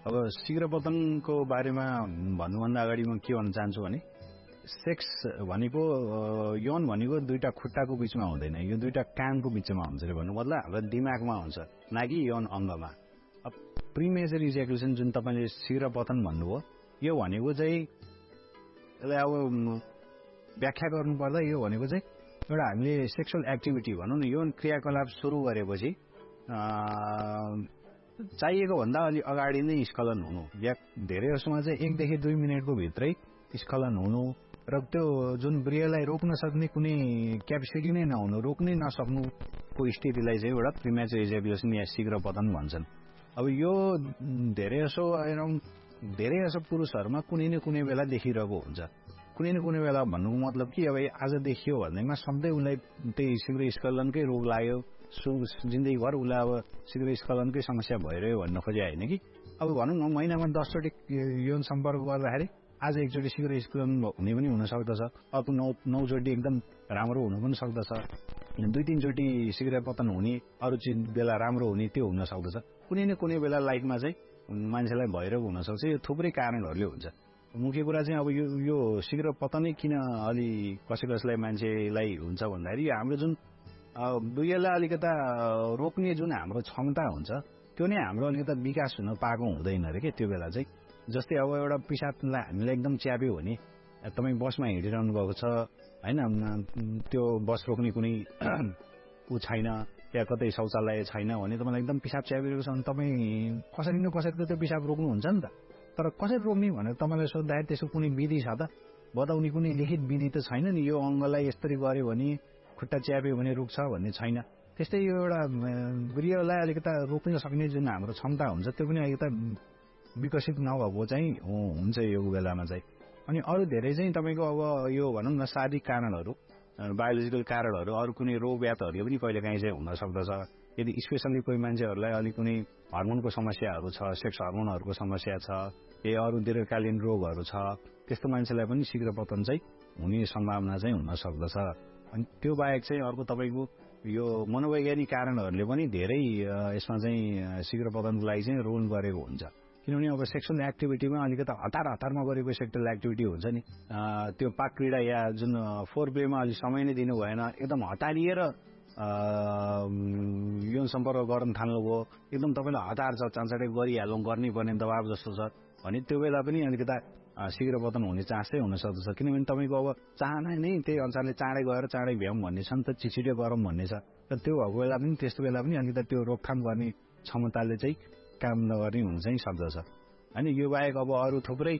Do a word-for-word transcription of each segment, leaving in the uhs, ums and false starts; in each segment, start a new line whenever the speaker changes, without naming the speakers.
अब शीघ्र पतनको बारेमा भन्नुभन्दा अगाडि म के भन्न चाहन्छु भने सेक्स भनेको यौन भनेको दुईटा खुट्टाको बीचमा हुँदैन, यो दुईटा कानको बीचमा हुन्छ रे भन्नु मतलब हाम्रो दिमागमा हुन्छ, न कि यौन अङ्गमा। अब प्रिमेचर इज्याकुलेसन जुन तपाईँले शीघ्र पतन भन्नुभयो, यो भनेको चाहिँ यसलाई अब व्याख्या गर्नुपर्दा यो भनेको चाहिँ एउटा हामीले सेक्सुअल एक्टिभिटी भनौँ न, यौन क्रियाकलाप सुरु गरेपछि चाहिएको भन्दा अलि अगाडि नै स्खलन हुनु, या धेरै जसोमा चाहिँ एकदेखि दुई मिनटको भित्रै स्खलन हुनु र त्यो जुन ब्रियलाई रोक्न सक्ने कुनै क्यापेसिटी नै नहुनु, रोक्नै नसक्नुको स्थितिलाई चाहिँ एउटा प्रिमेचर इज्याकुलेसन या शीघ्र पतन भन्छन्। अब यो धेरै जसो एराउन्ड धेरै जसो पुरुषहरूमा कुनै न कुनै बेला देखिरहेको हुन्छ। कुनै न कुनै बेला भन्नुको मतलब कि अब आज देखियो भन्दैमा सधैँ उसलाई त्यही शीघ्र स्खलनकै रोग लाग्यो, जिन्दगीभर उसलाई अब शीघ्र स्खलनकै समस्या भइरह्यो भन्न खोजे होइन कि। अब भनौँ न महिनामा दसचोटि यौन सम्पर्क गर्दाखेरि आज एकचोटि शीघ्र स्खलन हुने पनि हुन सक्दछ, अर्को नौ नौचोटि एकदम राम्रो हुनु पनि सक्दछ, दुई तिनचोटि शीघ्र पतन हुने अरू चिज बेला राम्रो हुने त्यो हुन सक्दछ। कुनै न कुनै बेला लाइफमा चाहिँ मान्छेलाई भइरहेको हुनसक्छ। यो थुप्रै कारणहरूले हुन्छ। मुख्य कुरा चाहिँ अब यो यो शीघ्र पतनै किन अलि कसै कसैलाई मान्छेलाई हुन्छ भन्दाखेरि हाम्रो जुन ब्रियलाई अलिकता रोक्ने जुन हाम्रो क्षमता हुन्छ त्यो नै हाम्रो अलिकता विकास हुन पाएको हुँदैन अरे के त्यो बेला चाहिँ। जस्तै अब एउटा पिसाबलाई हामीलाई एकदम च्याप्यो भने तपाईँ बसमा हिँडिरहनु भएको छ होइन, त्यो बस रोक्ने कुनै ऊ छैन या कतै शौचालय छैन भने तपाईँलाई एकदम पिसाब च्यापिरहेको छ भने तपाईँ कसरी न कसरी त त्यो पिसाब रोक्नुहुन्छ नि त। तर कसरी रोक्ने भनेर तपाईँलाई सोद्धाखेरि त्यसको कुनै विधि छ त, बताउने कुनै लिखित विधि त छैन नि। यो अङ्गलाई यसरी गर्यो भने खुट्टा च्याप्यो भने रोक्छ भन्ने छैन। त्यस्तै यो एउटा ब्रियलाई अलिकता रोक्न सक्ने जुन हाम्रो क्षमता हुन्छ त्यो पनि अलिकता विकसित नभएको चाहिँ हुन्छ यो बेलामा चाहिँ। अनि अरू धेरै चाहिँ तपाईँको अब यो भनौँ न शारीरिक कारणहरू, बायोलोजिकल कारणहरू, अरू कुनै रोग व्याधहरूले पनि कहिलेकाहीँ चाहिँ हुन सक्दछ। यदि स्पेसल्ली कोही मान्छेहरूलाई अलिक कुनै हर्मोनको समस्याहरू छ, सेक्स हर्मोनहरूको समस्या छ, या अरू दीर्घकालीन रोगहरू छ, त्यस्तो मान्छेलाई पनि शीघ्र पतन चाहिँ हुने सम्भावना चाहिँ हुन सक्दछ। अनि त्यो बाहेक चाहिँ अर्को तपाईँको यो मनोवैज्ञानिक कारणहरूले पनि धेरै यसमा चाहिँ शीघ्र पतनको लागि चाहिँ रोल गरेको हुन्छ। किनभने अब सेक्सुअल एक्टिभिटीमा अलिकता हतार हतारमा गरेको सेक्सुअल एक्टिभिटी हुन्छ नि, त्यो पाक क्रीडा या जुन फोर प्लेमा अलिक समय नै दिनु भएन, एकदम हतारिएर यौन सम्पर्क गर्न थाल्नुभयो, एकदम तपाईँलाई हतार छ, चाँचाटै गरिहालौँ, गर्नै पर्ने दबाब जस्तो छ भने त्यो बेला पनि अलिकता शीघ्र पतन हुने चान्स चाहिँ हुन सक्दछ। किनभने तपाईँको अब चाहना नै त्यही अनुसारले चाँडै गएर चाँडै भ्याउँ भन्ने छ नि त, छिटो गरौँ भन्ने छ। र त्यो भएको बेला पनि त्यस्तो बेला पनि अलिकता त्यो रोकथाम गर्ने क्षमताले चाहिँ काम नगर्ने हुन चाहिँ सक्दछ होइन। यो बाहेक अब अरू थुप्रै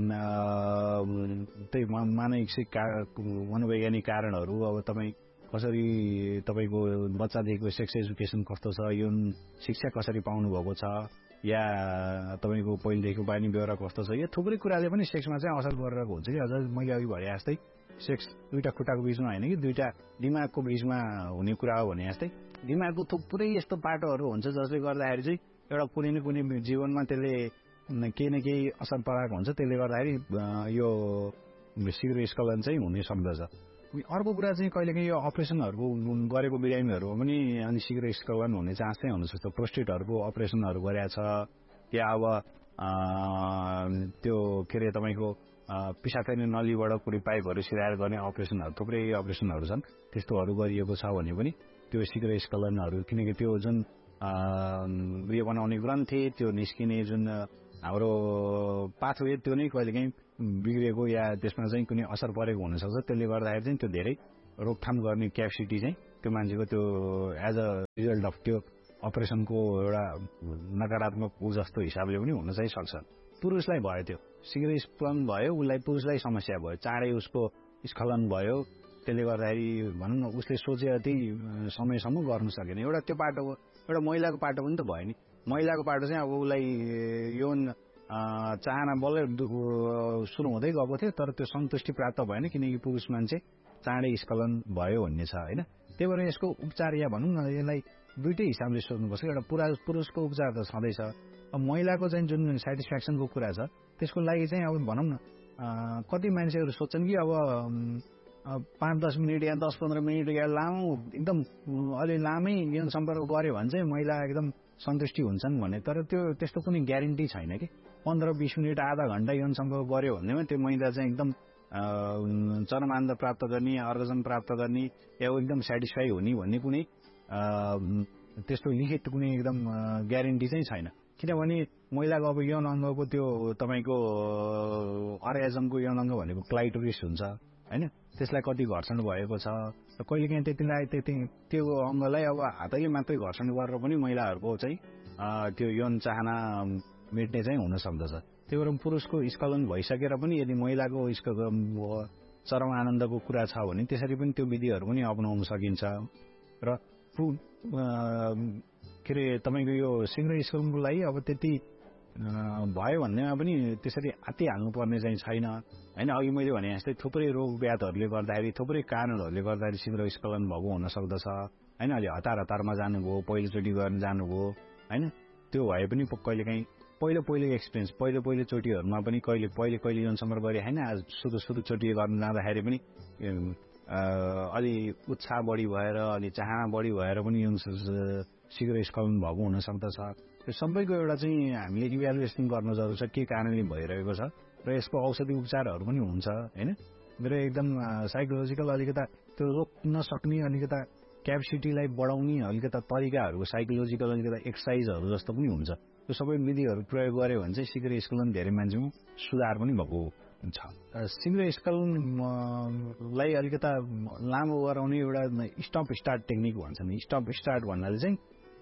त्यही मानसिक मनोवैज्ञानिक कारणहरू, अब तपाईँ कसरी तपाईँको बच्चादेखिको सेक्स एजुकेसन कस्तो छ, यौन शिक्षा कसरी पाउनुभएको छ, या तपाईँको पहिलेदेखिको बानी बेहोरा कस्तो छ, यो थुप्रै कुराले पनि सेक्समा चाहिँ असर गरिरहेको हुन्छ कि। अझ मैले अघि भने जस्तै सेक्स दुईवटा खुट्टाको बिचमा होइन कि दुईवटा दिमागको बिचमा हुने कुरा हो भने जस्तै दिमागको थुप्रै यस्तो पाटोहरू हुन्छ जसले गर्दाखेरि चाहिँ एउटा कुनै न कुनै जीवनमा त्यसले केही न केही असर पराएको हुन्छ, त्यसले गर्दाखेरि यो शीघ्र स्खलन चाहिँ हुन सक्दछ। अर्को कुरा चाहिँ कहिलेकाहीँ यो अपरेसनहरूको गरेको बिरामीहरू पनि अनि शीघ्र स्खलन हुने चान्स चाहिँ हुनसक्छ। प्रोस्टेटहरूको अपरेसनहरू गरेको छ या अब त्यो के अरे तपाईँको पिसाब नलीबाट कुनै पाइपहरू सिधाएर गर्ने अपरेसनहरू, थुप्रै अपरेसनहरू छन्, त्यस्तोहरू गरिएको छ भने पनि त्यो शीघ्र स्खलनहरू, किनकि त्यो जुन उयो बनाउने ग्रन्थि त्यो निस्किने जुन हाम्रो पाथवे त्यो नै कहिलेकाहीँ बिग्रेको या त्यसमा चाहिँ कुनै असर परेको हुनसक्छ। त्यसले गर्दाखेरि चाहिँ त्यो धेरै रोकथाम गर्ने क्यापेसिटी चाहिँ त्यो मान्छेको त्यो एज अ रिजल्ट अफ त्यो अपरेसनको एउटा नकारात्मक ऊ जस्तो हिसाबले पनि हुन चाहिँ सक्छ। पुरुषलाई भयो त्यो शीघ्र स्खलन भयो, उसलाई पुरुषलाई समस्या भयो, चाँडै उसको स्खलन भयो, त्यसले गर्दाखेरि भनौँ न उसले सोचे जति समयसम्म गर्नु सकेन। एउटा त्यो पाटो हो। एउटा महिलाको पाटो पनि त भयो नि। महिलाको पाटो चाहिँ अब उसलाई यौन चाहना बल्ल सुरु हुँदै गएको थियो, तर त्यो सन्तुष्टि प्राप्त भएन किनकि पुरुष मान्छे चाँडै स्खलन भयो भन्ने छ होइन। त्यही भएर यसको उपचार या भनौँ न यसलाई दुइटै हिसाबले सोध्नुपर्छ। एउटा पुरा पुरुषको उपचार त छँदैछ, अब महिलाको चाहिँ जुन सेटिस्फ्याक्सनको कुरा छ त्यसको लागि चाहिँ अब भनौँ न कति मान्छेहरू सोध्छन् कि अब पाँच दस मिनट या दस पन्ध्र मिनट या लामो एकदम अलि लामै यौन सम्पर्क गऱ्यो भने चाहिँ महिला एकदम सन्तुष्टि हुन्छन् भने तर त्यो त्यस्तो कुनै ग्यारेन्टी छैन कि पन्ध्र बिस मिनट आधा घण्टा यौन सम्पर्क गर्यो भन्दैमा त्यो महिला चाहिँ एकदम चरम आनन्द प्राप्त गर्ने अर्गजम प्राप्त गर्ने या एकदम सेटिस्फाई हुने भन्ने कुनै त्यस्तो लिखित कुनै एकदम ग्यारेन्टी चाहिँ छैन किनभने महिलाको अब यौन अङ्गको त्यो तपाईँको अर्गाजमको यौन अङ्ग भनेको क्लाइटोरिस हुन्छ होइन त्यसलाई कति घर्षण भएको छ कहिलेकाहीँ त्यतिलाई त्यति त्यो अङ्गलाई अब हातैले मात्रै घर्षण गरेर पनि महिलाहरूको चाहिँ त्यो यौन चाहना मेट्ने चाहिँ हुन सक्दछ त्यही भएर पुरुषको स्खलन भइसकेर पनि यदि महिलाको चरम आनन्दको कुरा छ भने त्यसरी पनि त्यो विधिहरू पनि अपनाउन सकिन्छ र के अरे तपाईँको यो शीघ्र स्खलनको लागि अब त्यति भयो भन्नेमा पनि त्यसरी आत्तिहाल्नु पर्ने चाहिँ छैन होइन अघि मैले भने जस्तै थुप्रै रोग व्याधहरूले गर्दाखेरि थुप्रै कारणहरूले गर्दाखेरि शीघ्र स्खलन भएको हुन सक्दछ होइन अलि हतार हतारमा जानुभयो पहिलोचोटि गर्न जानुभयो होइन त्यो भए पनि कहिलेकाहीँ पहिलो पहिलो एक्सपिरियन्स पहिलो पहिलो चोटिहरूमा पनि कहिले पहिले कहिले यौन सम्पर्क गरे होइन आज सुरु सुरुचोटि गर्न जाँदाखेरि पनि अलि उत्साह बढी भएर अलि चाहना बढी भएर पनि यौन शीघ्र स्खलन भएको हुन सक्दछ यो सबैको एउटा चाहिँ हामीले इभ्यालुएसन गर्न जरुरी छ के कारणले भइरहेको छ र यसको औषधि उपचारहरू पनि हुन्छ होइन मेरो एकदम साइकोलोजिकल अलिकता त्यो रोक्न सक्ने अलिकता क्यापेसिटीलाई बढाउने अलिकता तरिकाहरूको साइकोलोजिकल अलिकता एक्सर्साइजहरू जस्तो पनि हुन्छ त्यो सबै विधिहरू प्रयोग गर्यो भने चाहिँ शीघ्र स्खलन धेरै मान्छेमा सुधार पनि भएको हुन्छ शीघ्र स्खलनलाई अलिकता लामो गराउने एउटा स्टप स्टार्ट टेक्निक भन्छन् स्टप स्टार्ट भन्नाले चाहिँ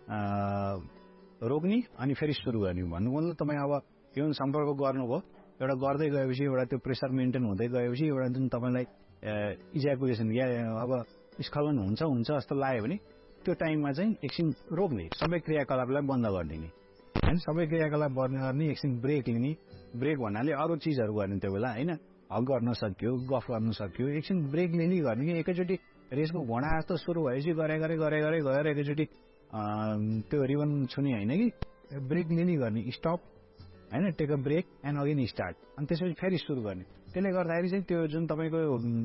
रोक्ने अनि फेरि सुरु गर्ने भन्नु मतलब तपाईँ अब यौन सम्पर्क गर्नुभयो एउटा गर्दै गएपछि एउटा त्यो प्रेसर मेन्टेन हुँदै गएपछि एउटा जुन तपाईँलाई इज्याकुलेसन या अब स्खलन हुन्छ हुन्छ जस्तो लाग्यो भने त्यो टाइममा चाहिँ एकछिन रोक्ने सबै क्रियाकलापलाई बन्द गरिदिने होइन सबै क्रियाकलाप बन्द गर्ने एकछिन ब्रेक लिने ब्रेक भन्नाले अरू चिजहरू गर्ने त्यो बेला होइन हग गर्न सक्यो गफ गर्न सक्यो एकछिन ब्रेक लिने गर्ने कि एकैचोटि रेसको घोडा जस्तो सुरु भएपछि गरे गरे गरे गरे गएर एकैचोटि त्यो रिबन छुने होइन कि ब्रेक लिने गर्ने स्टप होइन take a break and again start अनि त्यसपछि फेरि सुरु गर्ने त्यसले गर्दाखेरि चाहिँ त्यो जुन तपाईँको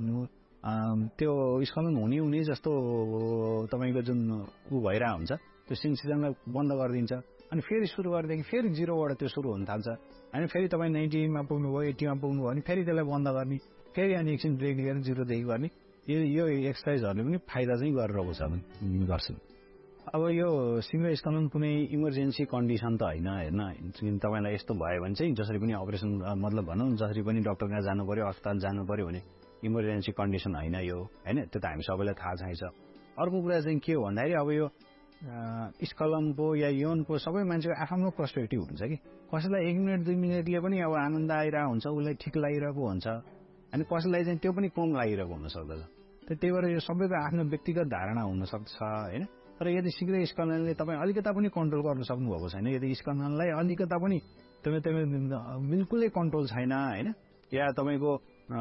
त्यो स्खलन हुने हुने जस्तो तपाईँको जुन ऊ भइरहेको हुन्छ त्यो सिनसिजनलाई बन्द गरिदिन्छ अनि फेरि सुरु गरेदेखि फेरि जिरोबाट त्यो सुरु हुन थाल्छ होइन फेरि तपाईँ नाइन्टीमा पुग्नुभयो एट्टीमा पुग्नुभयो भने फेरि त्यसलाई बन्द गर्ने फेरि अनि एकछिन ब्रेक लिएर जिरोदेखि गर्ने यो यो एक्सर्साइजहरूले पनि फाइदा चाहिँ गरिरहेको छ गर्छन् अब यो शीघ्र स्खलन कुनै इमर्जेन्सी कन्डिसन त होइन हेर्न तपाईँलाई यस्तो भयो भने चाहिँ जसरी पनि अपरेसन मतलब भनौँ जसरी पनि डक्टर कहाँ जानु पर्यो अस्पताल जानु पर्यो भने इमर्जेन्सी कन्डिसन होइन यो होइन त्यो त हामी सबैलाई थाहा छ अर्को कुरा चाहिँ के हो भन्दाखेरि अब यो स्खलनको या यौनको सबै मान्छेको आफ्नो पर्सपेक्टिभ हुन्छ कि कसैलाई एक मिनट दुई मिनटले पनि अब आनन्द आइरहेको हुन्छ उसलाई ठिक लागिरहेको हुन्छ अनि कसैलाई चाहिँ त्यो पनि कम लागिरहेको हुन सक्दछ त्यही भएर यो सबैको आफ्नो व्यक्तिगत धारणा हुनसक्छ होइन तर यदि शीघ्र स्खलनले तपाईँ अलिकता पनि कन्ट्रोल गर्न सक्नुभएको छैन यदि स्खलनलाई अलिकता पनि तपाईँ तपाईँ बिल्कुलै कन्ट्रोल छैन होइन या तपाईँको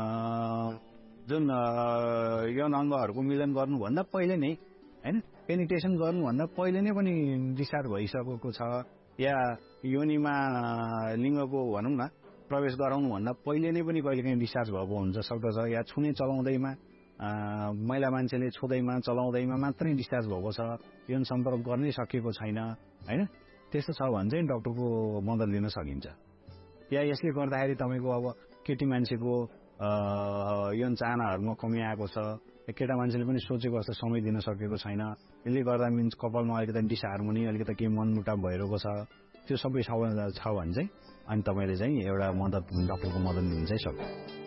जुन यौन अङ्गहरूको मिलन गर्नुभन्दा पहिले नै होइन पेनिट्रेसन गर्नुभन्दा पहिले नै पनि डिस्चार्ज भइसकेको छ या योनिमा लिङ्गको भनौँ न प्रवेश गराउनुभन्दा पहिले नै पनि कहिलेकाहीँ डिस्चार्ज भएको हुन्छ सक्दछ या छुने चलाउँदैमा महिला मान्छेले छुँदैमा चलाउँदैमा मात्रै डिस्चार्ज भएको छ यौन सम्पर्क गर्नै सकेको छैन होइन त्यस्तो छ भने चाहिँ डक्टरको मद्दत लिन सकिन्छ या यसले गर्दाखेरि तपाईँको अब केटी मान्छेको यौन चाहनाहरूमा कमी आएको छ केटा मान्छेले पनि सोचेको जस्तो समय दिन सकेको छैन यसले गर्दा मिन्स कपालमा अलिकति डिसहार्मोनी अलिकति केही मनमुटाव भइरहेको छ त्यो सबै छ भने चाहिँ अनि तपाईँले चाहिँ एउटा मद्दत डक्टरको मद्दत लिन चाहिँ सक्छ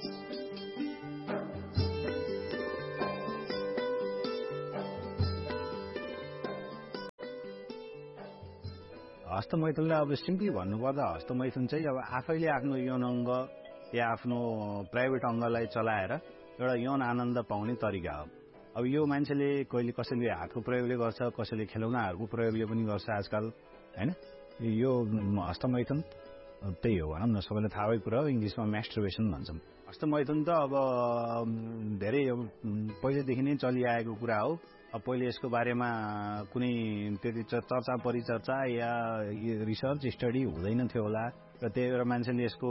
हस्तमैथुनलाई अब सिम्पली भन्नुपर्दा हस्तमैथुन चाहिँ अब आफैले आफ्नो यौन अङ्ग या आफ्नो प्राइभेट अङ्गलाई चलाएर एउटा यौन आनन्द पाउने तरिका हो अब यो मान्छेले कहिले कसैले हातको प्रयोगले गर्छ कसैले खेलौनाहरूको प्रयोगले पनि गर्छ आजकल होइन यो हस्तमैथुन त्यही हो भनौँ न सबैलाई थाहा भएको कुरा हो इङ्ग्लिसमा म्यास्टरबेसन भन्छौँ हस्तमैथुन त अब धेरै पहिलेदेखि नै चलिआएको कुरा हो अब पहिले यसको बारेमा कुनै त्यति चर्चा परिचर्चा या रिसर्च स्टडी हुँदैन थियो होला र त्यही भएर मान्छेले यसको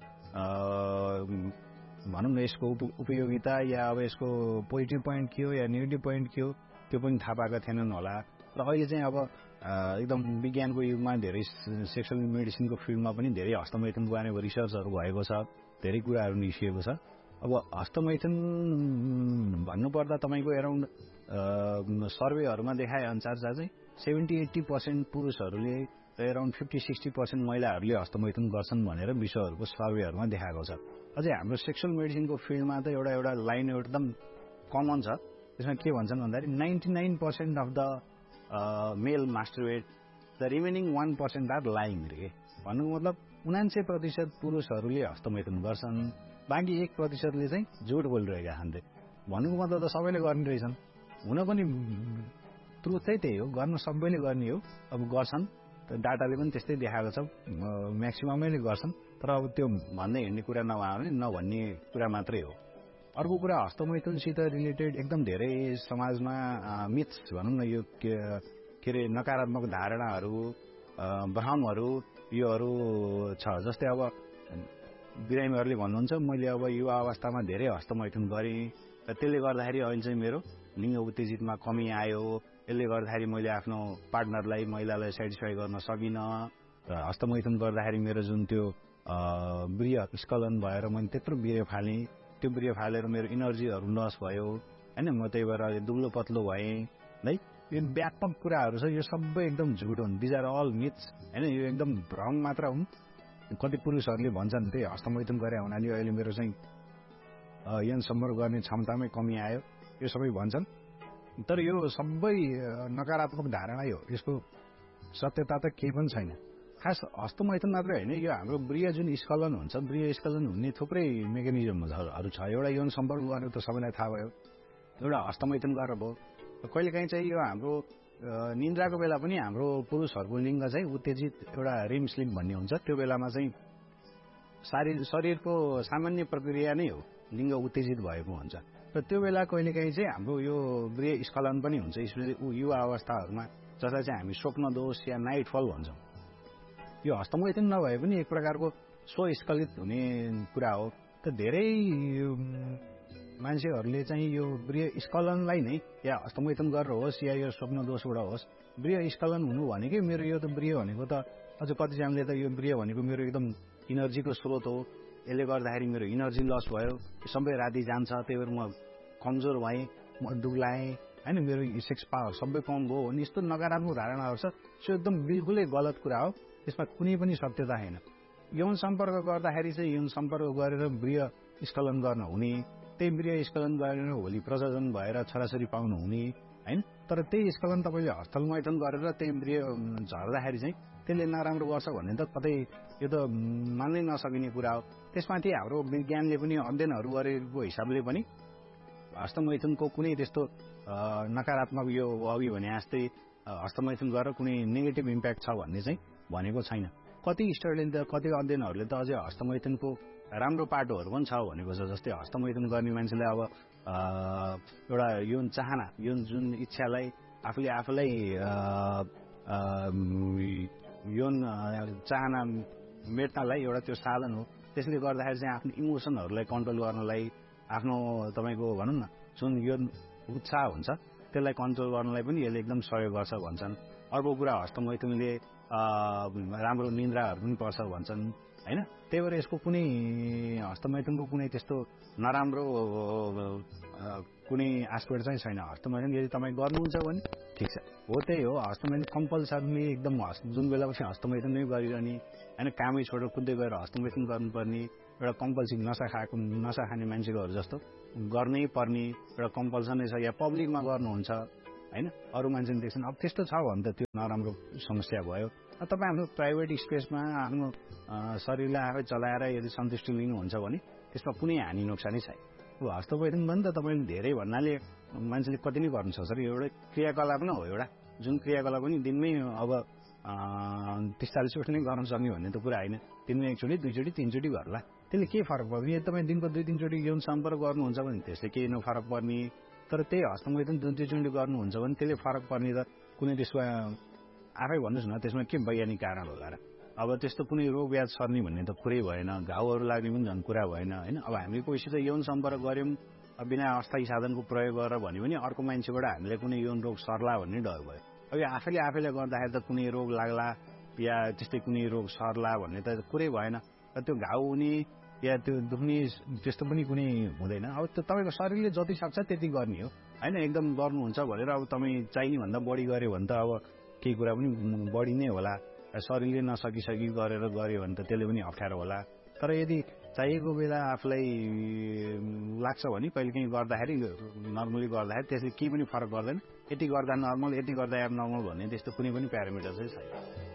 भनौँ न यसको उपयोगिता या अब यसको पोजिटिभ पोइन्ट के हो या नेगेटिभ पोइन्ट के हो त्यो पनि थाहा पाएका थिएनन् होला र अहिले चाहिँ अब एकदम विज्ञानको युगमा धेरै सेक्सुअल मेडिसिनको फिल्डमा पनि धेरै हस्तमैथुनको बारेमा रिसर्चहरू भएको छ, धेरै कुराहरू निस्किएको छ। अब हस्तमैथुन भन्नुपर्दा तपाईँको एराउन्ड सर्वेहरूमा देखाए अनुसार चाहिँ सेभेन्टी एट्टी पर्सेन्ट पुरुषहरूले एराउन्ड फिफ्टी सिक्सटी पर्सेन्ट महिलाहरूले हस्तमैथुन गर्छन् भनेर विश्वहरूको सर्वेहरूमा देखाएको छ। अझै हाम्रो सेक्सुअल मेडिसिनको फिल्डमा त एउटा एउटा लाइन एकदम कमन छ, त्यसमा के भन्छन् भन्दाखेरि ninety nine percent of the mail masturbate, the remaining one percent are lying रे। भन्नुको मतलब उनान्सय प्रतिशत पुरुषहरूले हस्तमैथुन गर्छन्, बाँकी एक प्रतिशतले चाहिँ झुट बोलिरहेका छन्। भन्नुको मतलब त सबैले गर्ने रहेछन्, हुन पनि ट्रुथ चाहिँ त्यही हो, गर्न सबैले गर्ने हो। अब गर्छन्, डाटाले पनि त्यस्तै देखाएको छ, म्याक्सिममैले गर्छन्। तर अब त्यो भन्दै हिँड्ने कुरा नभए नभन्ने कुरा मात्रै हो। अर्को कुरा हस्तमैथुनसित रिलेटेड एकदम धेरै समाजमा मिथ्स भनौँ न, यो के अरे नकारात्मक धारणाहरू, भ्रमहरू योहरू छ। जस्तै अब बिरामीहरूले भन्नुहुन्छ मैले अब युवा अवस्थामा धेरै हस्तमैथुन गरेँ र त्यसले गर्दाखेरि अहिले चाहिँ मेरो लिङ्ग उत्तेजितमा कमी आयो, यसले गर्दाखेरि मैले आफ्नो पार्टनरलाई महिलालाई सेटिस्फाई गर्न सकिनँ र हस्तमैथुन गर्दाखेरि मेरो जुन त्यो वीर्य स्खलन भएर मैले त्यत्रो वीर्य फालेँ, त्यो वीर्य फालेर मेरो इनर्जीहरू लस भयो होइन, म त्यही भएर दुब्लो पत्लो भएँ है। यो व्यापक कुराहरू छ, यो सबै एकदम झुट हुन्, दिज आर अल मिथ्स होइन, यो एकदम भ्रम मात्र हुन्। कति पुरुषहरूले भन्छन् त्यही हस्तमैथुन गरे हुनाले अहिले मेरो चाहिँ यौन सम्पर्क गर्ने क्षमतामै कमी आयो, यो सबै भन्छन्। तर यो सबै नकारात्मक धारणा हो, यसको सत्यता त केही पनि छैन। खास हस्तमैथुन मात्रै होइन, यो हाम्रो वीर्य जुन स्खलन हुन्छ, वीर्य स्खलन हुने थुप्रै मेकानिजमहरू छ। एउटा यौन सम्पर्क गर्नु त सबैलाई थाहा भयो, एउटा हस्तमैथुन गरेर भयो। कहिलेकाहीँ चाहिँ यो हाम्रो निन्द्राको बेला पनि हाम्रो पुरुषहरूको लिङ्ग चाहिँ उत्तेजित, एउटा रिम स्लिप भन्ने हुन्छ, त्यो बेलामा चाहिँ शरीर शरीरको सामान्य प्रक्रिया नै हो, लिङ्ग उत्तेजित भएको हुन्छ र त्यो बेला कहिलेकाहीँ चाहिँ हाम्रो यो वीर्य स्खलन पनि हुन्छ, स्पेसली युवा अवस्थाहरूमा, जसलाई चाहिँ हामी स्वप्न दोष या नाइटफल भन्छौँ। यो हस्तमैथुन नभए पनि एक प्रकारको स्वस्खलित हुने कुरा हो। त धेरै मान्छेहरूले चाहिँ यो वीर्य स्खलनलाई नै या हस्तमैथुन गरेर होस् या यो स्वप्न दोषबाट होस्, वीर्य स्खलन हुनु भनेकै मेरो यो त वीर्य भनेको त अझ कतिजनाले त यो वीर्य भनेको मेरो एकदम इनर्जीको स्रोत हो, यसले गर्दाखेरि मेरो इनर्जी लस भयो, सबै राति जान्छ, त्यही भएर म कमजोर भएँ, म दुब्लाएँ होइन, मेरो सेक्स पावर सबै कम भयो भने यस्तो नकारात्मक धारणाहरू छ। त्यो एकदम बिल्कुलै गलत कुरा हो, त्यसमा कुनै पनि सत्यता छैन। यौन सम्पर्क गर्दाखेरि चाहिँ यौन सम्पर्क गरेर वीर्य स्खलन गर्न हुने, त्यही वीर्य स्खलन गरेर भोलि प्रजनन भएर छोराछोरी पाउनु हुने होइन। तर त्यही स्खलन तपाईँले हस्तमैथुन गरेर त्यही वीर्य झर्दाखेरि चाहिँ त्यसले नराम्रो गर्छ भन्ने त कतै यो त मान्नै नसकिने कुरा हो। त्यसमाथि हाम्रो विज्ञानले पनि अध्ययनहरू गरेको हिसाबले पनि हस्तमैथुनको कुनै त्यस्तो नकारात्मक यो अघि भने जस्तै हस्तमैथुन गरेर कुनै नेगेटिभ इम्प्याक्ट छ भन्ने चाहिँ भनेको छैन। कति स्टडीले त कति अध्ययनहरूले त अझै हस्तमैथुनको राम्रो पाटोहरू पनि छ भनेको छ। जस्तै हस्तमैथुन गर्ने मान्छेलाई अब एउटा यौन चाहना, यौन जुन इच्छालाई आफूले आफूलाई यौन चाहना मेट्नलाई एउटा त्यो साधन हो। त्यसले गर्दाखेरि चाहिँ आफ्नो इमोसनहरूलाई कन्ट्रोल गर्नलाई, आफ्नो तपाईँको भनौँ न जुन यौन उत्साह हुन्छ त्यसलाई कन्ट्रोल गर्नलाई पनि यसले एकदम सहयोग गर्छ भन्छन्। अर्को कुरा हस्तमैथुनले राम्रो निन्द्राहरू पनि पर्छ भन्छन् होइन। त्यही भएर यसको कुनै हस्तमैथुनको कुनै त्यस्तो नराम्रो कुनै आस्पेक्ट चाहिँ छैन। हस्तमैथुन यदि तपाईँ गर्नुहुन्छ भने ठिक छ, हो त्यही हो। हस्तमैथुन कम्पलसरीले एकदम जुन बेला पछि हस्तमैथुन नै गरिरहने होइन, कामै छोडेर कुद्दै गएर हस्तमैथुन गर्नुपर्ने, एउटा कम्पल्सिभ नसा खाएको नसा खाने मान्छेकोहरू जस्तो गर्नै पर्ने एउटा कम्पल्सनै छ, या पब्लिकमा गर्नुहुन्छ होइन, अरू मान्छेले देख्छन्। अब त्यस्तो छ भने त त्यो नराम्रो समस्या भयो। तपाईँ आफ्नो प्राइभेट स्पेसमा आफ्नो शरीरलाई आफै चलाएर यदि सन्तुष्टि लिनुहुन्छ भने त्यसमा कुनै हानि नोक्सानी छैन। अब हस्तमैथुन पनि त तपाईँले धेरै भन्नाले मान्छेले कति नै गर्नु सक्छ, एउटा क्रियाकलाप नै हो, एउटा जुन क्रियाकलाप पनि दिनमै अब तिस चालिस चोटि नै गर्न सक्ने भन्ने त कुरा होइन। दिनमा एकचोटि दुईचोटि तिनचोटि गर्ला, त्यसले के फरक पर्छ? यदि तपाईँ दिनको दुई तिनचोटि यौन सम्पर्क गर्नुहुन्छ भने त्यसले केही नफरक पर्ने। तर त्यही हस्तमैथुन दुई दुईचोटि गर्नुहुन्छ भने त्यसले फरक पर्ने त कुनै त्यसमा आफै भन्नुहोस् न, त्यसमा के वैज्ञानिक कारण होला र? अब त्यस्तो कुनै रोग व्याध सर्ने भन्ने त कुरै भएन, घाउहरू लाग्ने पनि झन् कुरा भएन होइन। अब हामीले कोहीसित यौन सम्पर्क गऱ्यौँ बिना अस्थायी साधनको प्रयोग गरेर भन्यो भने अर्को मान्छेबाट हामीले कुनै यौन रोग सर्ला भन्ने डर भयो। अब यो आफैले आफैले गर्दाखेरि त कुनै रोग लाग्ला या त्यस्तै कुनै रोग सर्ला भन्ने त कुरै भएन। त्यो घाउ हुने या त्यो दुख्ने त्यस्तो पनि कुनै हुँदैन। अब त्यो तपाईँको शरीरले जति सक्छ त्यति गर्ने हो होइन। एकदम गर्नुहुन्छ भनेर अब तपाईँ चाहिने भन्दा बढी गऱ्यो भने त अब केही कुरा पनि बढी नै होला। शरीरले नसकिसकि गरेर गऱ्यो भने त त्यसले पनि अप्ठ्यारो होला। तर यदि चाहिएको बेला आफूलाई लाग्छ भने कहिले काहीँ गर्दाखेरि नर्मली गर्दाखेरि त्यसले केही पनि फरक गर्दैन। यति गर्दा नर्मल यति गर्दा एब नर्मल भन्ने त्यस्तो कुनै पनि प्यारामिटर चाहिँ छैन।